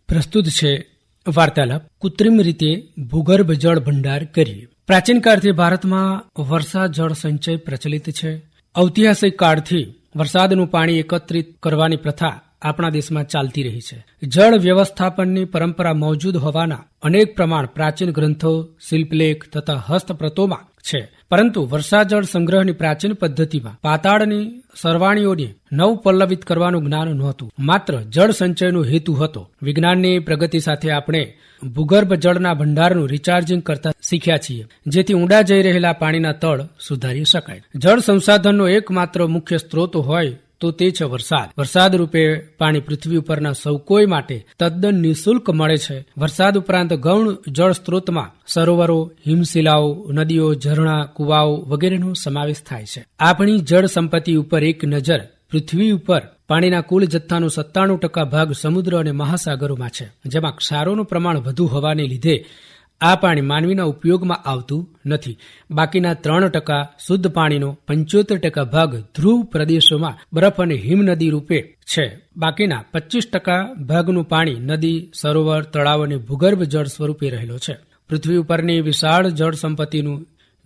પ્રસ્તુત છે વાર્તાલાપ કૃત્રિમ રીતે ભૂગર્ભ જળ ભંડાર કરીએ. પ્રાચીન કાળથી ભારતમાં વર્ષા જળ સંચય પ્રચલિત છે. ઐતિહાસિક કાળથી વરસાદનું પાણી એકત્રિત કરવાની પ્રથા આપણા દેશમાં ચાલતી રહી છે. જળ વ્યવસ્થાપનની પરંપરા મોજૂદ હોવાના અનેક પ્રમાણ પ્રાચીન ગ્રંથો, શિલ્પલેખ તથા હસ્તપ્રતોમાં છે. પરંતુ વર્ષાજળ સંગ્રહની પ્રાચીન પદ્ધતિમાં પાતાળની સરવાણીઓને નવ પલ્લવિત કરવાનું જ્ઞાન નહોતું. માત્ર જળ સંચયનો હેતુ હતો. વિજ્ઞાનની પ્રગતિ સાથે આપણે ભૂગર્ભ જળના ભંડારનું રિચાર્જિંગ કરતા શીખ્યા છીએ, જેથી ઊંડા જઈ રહેલા પાણીના તળ સુધારી શકાય. જળ સંસાધનનો એકમાત્ર મુખ્ય સ્ત્રોત હોય તો તે છે વરસાદ. વરસાદ રૂપે પાણી પૃથ્વી ઉપરના સૌ કોઈ માટે તદ્દન નિઃશુલ્ક મળે છે. વરસાદ ઉપરાંત ગૌણ જળ સ્ત્રોતમાં સરોવરો, હિમશિલાઓ, નદીઓ, ઝરણા, કુવાઓ વગેરેનો સમાવેશ થાય છે. આપણી જળ સંપત્તિ ઉપર એક નજર પૃથ્વી ઉપર પાણીના કુલ જથ્થાનો 97% ભાગ સમુદ્ર અને મહાસાગરોમાં છે, જેમાં ક્ષારોનું પ્રમાણ વધુ હોવાને લીધે આ પાણી માનવીના ઉપયોગમાં આવતું નથી. બાકીના 3% શુદ્ધ પાણીનો 75% ભાગ ધ્રુવ પ્રદેશોમાં બરફ અને હિમનદી રૂપે છે. બાકીના 25% ભાગનું પાણી નદી, સરોવર, તળાવ અને ભૂગર્ભ જળ સ્વરૂપે રહેલો છે. પૃથ્વી ઉપરની વિશાળ જળ સંપત્તિનું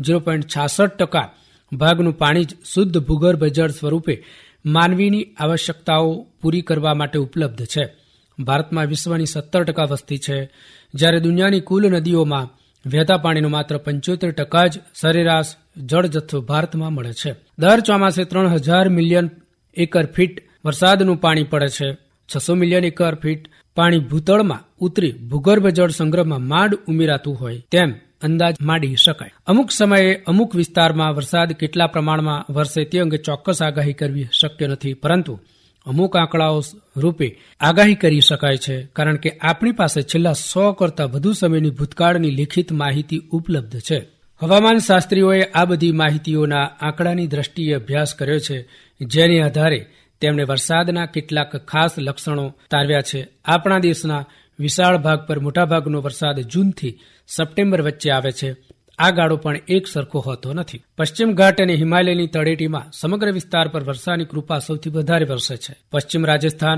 0.66% ભાગનું પાણી જ શુદ્ધ ભૂગર્ભ જળ સ્વરૂપે માનવીની આવશ્યકતાઓ પૂરી કરવા માટે ઉપલબ્ધ છે. ભારતમાં વિશ્વની 17% વસ્તી છે, જ્યારે દુનિયાની કુલ નદીઓમાં વહેતા પાણીનો માત્ર 75% જ સરેરાશ જળ જથ્થો ભારતમાં મળે છે. દર ચોમાસે 3000 મિલિયન એકર ફીટ વરસાદનું પાણી પડે છે. 600 મિલિયન એકર ફીટ પાણી ભૂતળમાં ઉતરી ભૂગર્ભ જળ સંગ્રહમાં માંડ ઉમેરાતું હોય તેમ અંદાજ માંડી શકાય. અમુક સમયે અમુક વિસ્તારમાં વરસાદ કેટલા પ્રમાણમાં વરસે તે અંગે ચોક્કસ આગાહી કરવી શક્ય નથી, પરંતુ અમુક આંકડાઓ રૂપે આગાહી કરી શકાય છે, કારણ કે આપણી પાસે છેલ્લા 100 કરતા વધુ સમયની ભૂતકાળની લિખિત માહિતી ઉપલબ્ધ છે. હવામાન શાસ્ત્રીઓએ આ બધી માહિતીઓના આંકડાની દ્રષ્ટિએ અભ્યાસ કર્યો છે, જેને આધારે તેમણે વરસાદના કેટલાક ખાસ લક્ષણો તારવ્યા છે. આપણા દેશના વિશાળ ભાગ પર મોટાભાગનો વરસાદ જૂનથી સપ્ટેમ્બર વચ્ચે આવે છે. આ ગાળો પણ એક સરખો હોતો નથી. પશ્ચિમ ઘાટ અને હિમાલયની તળેટીમાં સમગ્ર વિસ્તાર પર વર્ષાની કૃપા સૌથી વધારે વરસે છે. પશ્ચિમ રાજસ્થાન,